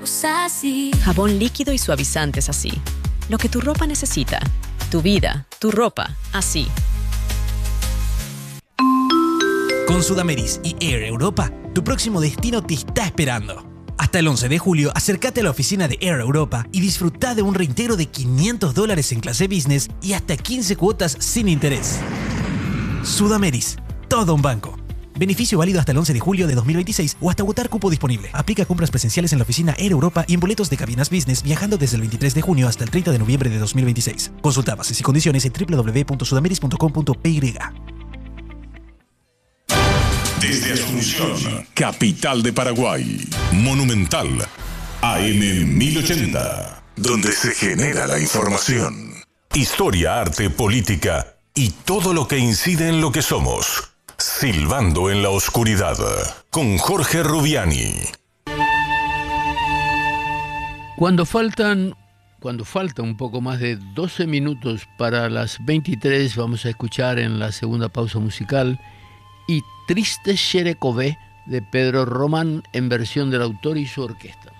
así. Jabón líquido y suavizantes así. Lo que tu ropa necesita. Tu vida, tu ropa, así. Con Sudameris y Air Europa, tu próximo destino te está esperando. Hasta el 11 de julio, acércate a la oficina de Air Europa y disfruta de un reintegro de $500 en clase business y hasta 15 cuotas sin interés. Sudameris, todo un banco. Beneficio válido hasta el 11 de julio de 2026 o hasta agotar cupo disponible. Aplica compras presenciales en la oficina Air Europa y en boletos de cabinas business viajando desde el 23 de junio hasta el 30 de noviembre de 2026. Consulta bases y condiciones en www.sudameris.com.py. Desde Asunción, capital de Paraguay, Monumental, AM 1080, donde se genera la información. Historia, arte, política y todo lo que incide en lo que somos. Silbando en la oscuridad, con Jorge Rubiani. Cuando falta un poco más de 12 minutos para las 23, vamos a escuchar en la segunda pausa musical Y Triste Xerecové de Pedro Román en versión del autor y su orquesta.